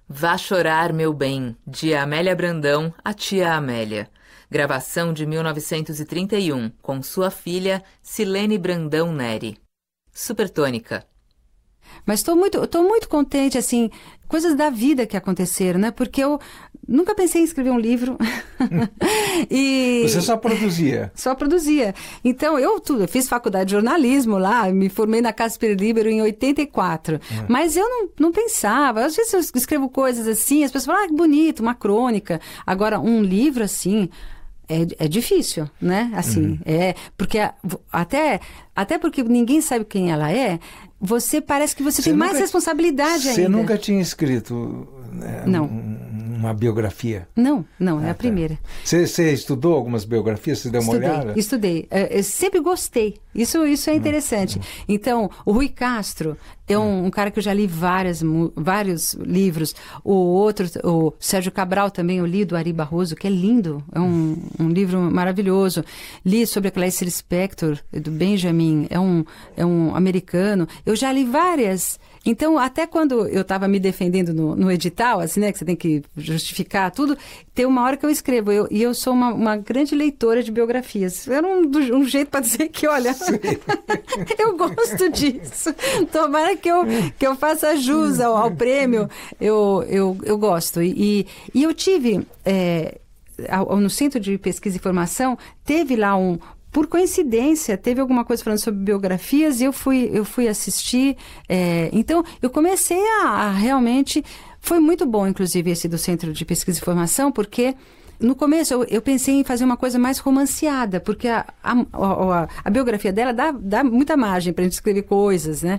Vá chorar, meu bem, de Amélia Brandão, a tia Amélia. Gravação de 1931, com sua filha Silene Brandão Neri. Supertônica. Mas tô muito contente, assim, coisas da vida que aconteceram, né? Porque eu nunca pensei em escrever um livro. Você só produzia? Só produzia. Então, eu fiz faculdade de jornalismo lá, me formei na Casper Libero em 84. Mas eu não pensava. Às vezes eu escrevo coisas assim, as pessoas falam, que bonito, uma crônica. Agora, um livro assim... É difícil, né? Assim, porque até porque ninguém sabe quem ela é, você parece que você tem mais responsabilidade ainda. Você nunca tinha escrito não. Uma biografia? Não, é a primeira. Você estudou algumas biografias? Você deu uma olhada? Estudei. Eu sempre gostei. Isso é interessante. Então, o Rui Castro é um cara que eu já li vários livros. O Sérgio Cabral também eu li, do Ari Barroso, que é lindo. É um livro maravilhoso. Li sobre a Clarice Lispector, do Benjamin. É um americano. Eu já li várias. Então, até quando eu estava me defendendo no edital, assim, né, que você tem que justificar tudo, tem uma hora que eu escrevo. E eu sou uma grande leitora de biografias. Era um jeito para dizer que, olha, eu gosto disso. Tomara que eu faça jus ao prêmio. Eu gosto. E eu tive, no Centro de Pesquisa e Formação, teve lá por coincidência, teve alguma coisa falando sobre biografias e eu fui assistir. Então, eu comecei a realmente... Foi muito bom, inclusive, esse do Centro de Pesquisa e Formação, porque... No começo, eu pensei em fazer uma coisa mais romanceada, porque a biografia dela dá muita margem para a gente escrever coisas, né?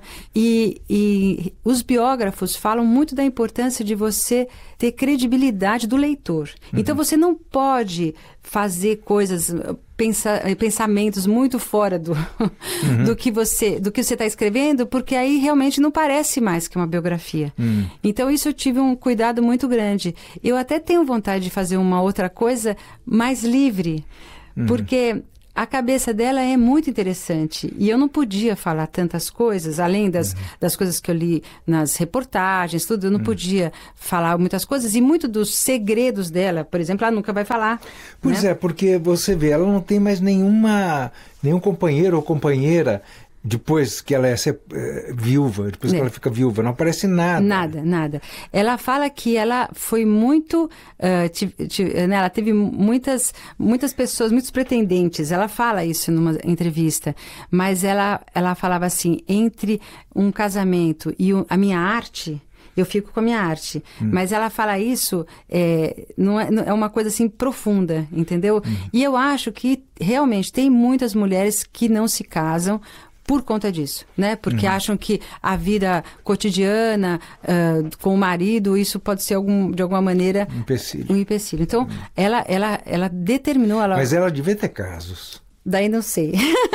E os biógrafos falam muito da importância de você ter credibilidade do leitor. Então, você não pode fazer coisas, pensamentos muito fora do que você está escrevendo, porque aí realmente não parece mais que uma biografia. Então, isso eu tive um cuidado muito grande. Eu até tenho vontade de fazer uma outra coisa mais livre, porque a cabeça dela é muito interessante. E eu não podia falar tantas coisas, além das coisas que eu li nas reportagens, tudo, eu não podia falar muitas coisas. E muito dos segredos dela, por exemplo, ela nunca vai falar. Pois né? Porque você vê, ela não tem mais nenhum companheiro ou companheira depois que ela é viúva, depois que ela fica viúva, não aparece nada. Nada. Ela fala que ela foi muito... né, ela teve muitas pessoas, muitos pretendentes. Ela fala isso numa entrevista. Mas ela falava assim, entre um casamento e a minha arte... Eu fico com a minha arte. Mas ela fala isso, não é uma coisa assim profunda, entendeu? E eu acho que realmente tem muitas mulheres que não se casam por conta disso, né? Porque acham que a vida cotidiana com o marido, isso pode ser de alguma maneira um empecilho. Então, ela determinou... Mas ela devia ter casos. Daí não sei.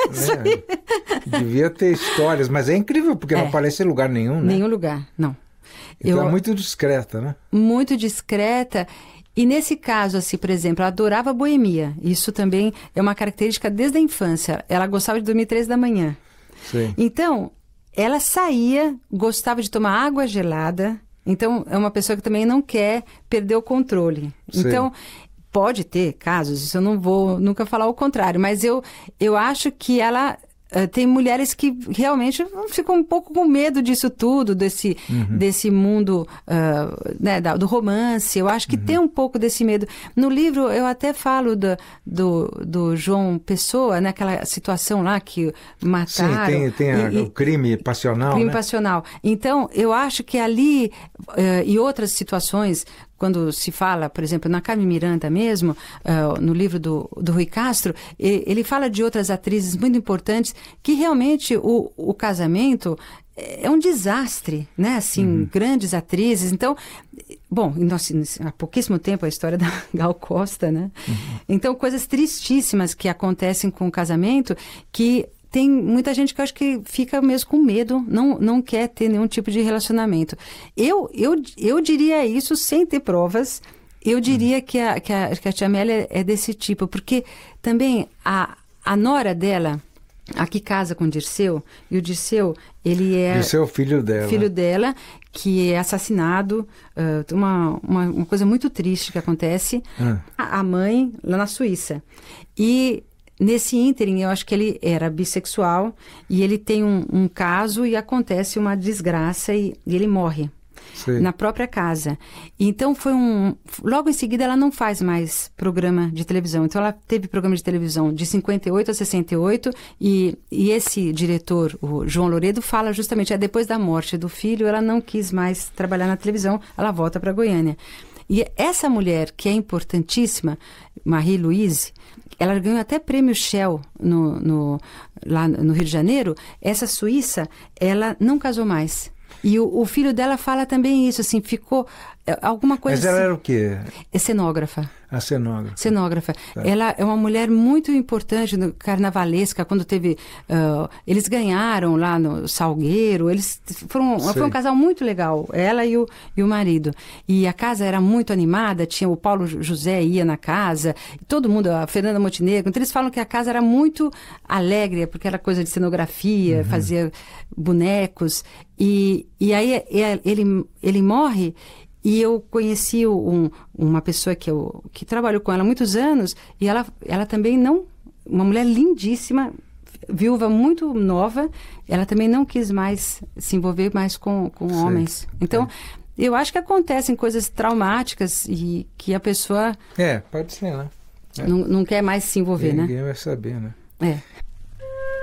Devia ter histórias, mas é incrível, porque não aparece em lugar nenhum, né? Nenhum lugar, não. Então é muito discreta, né? Muito discreta. E nesse caso, assim, por exemplo, ela adorava boemia. Isso também é uma característica desde a infância. Ela gostava de dormir 3 da manhã. Sim. Então, ela saía, gostava de tomar água gelada. Então, é uma pessoa que também não quer perder o controle. Sim. Então, pode ter casos, isso eu não vou nunca falar o contrário, mas eu acho que ela... tem mulheres que realmente ficam um pouco com medo disso tudo, desse mundo né, do romance. Eu acho que tem um pouco desse medo. No livro, eu até falo do João Pessoa, naquela situação lá que mataram. Sim, tem o crime passional. Crime né? passional. Então, eu acho que ali, e outras situações... Quando se fala, por exemplo, na Carmen Miranda mesmo, no livro do Rui Castro, ele fala de outras atrizes muito importantes que realmente o casamento é um desastre, né? Assim, grandes atrizes. Então, bom, há pouquíssimo tempo a história da Gal Costa, né? Então, coisas tristíssimas que acontecem com o casamento que... Tem muita gente que eu acho que fica mesmo com medo, não quer ter nenhum tipo de relacionamento. Eu diria isso sem ter provas. Eu diria que a tia Amélia é desse tipo, porque também a nora dela, aqui casa com o Dirceu, e o Dirceu, ele é... Dirceu é o filho dela. Filho dela, que é assassinado, uma coisa muito triste que acontece, a mãe lá na Suíça. E nesse ínterim, eu acho que ele era bissexual, e ele tem um caso e acontece uma desgraça e ele morre. Sim. Na própria casa. Então logo em seguida ela não faz mais programa de televisão. Então ela teve programa de televisão de 58 a 68 e esse diretor, o João Loredo, fala justamente, depois da morte do filho, ela não quis mais trabalhar na televisão, ela volta para Goiânia. E essa mulher, que é importantíssima, Marie-Louise, ela ganhou até prêmio Shell lá no Rio de Janeiro. Essa suíça, ela não casou mais. E o filho dela fala também isso, assim, ficou alguma coisa. Mas ela assim, era o quê? É cenógrafa. A cenógrafa. Cenógrafa. Ela é uma mulher muito importante, carnavalesca, quando teve... eles ganharam lá no Salgueiro, foi um casal muito legal, ela e o marido. E a casa era muito animada, tinha o Paulo José ia na casa, todo mundo, a Fernanda Montenegro, então eles falam que a casa era muito alegre, porque era coisa de cenografia, fazia bonecos, e aí ele morre. E eu conheci uma pessoa que trabalhou com ela há muitos anos, e ela também não... Uma mulher lindíssima, viúva muito nova, ela também não quis mais se envolver mais com homens. Então, eu acho que acontecem coisas traumáticas e que a pessoa... Pode ser, né? Não quer mais se envolver, né? Ninguém vai saber, né?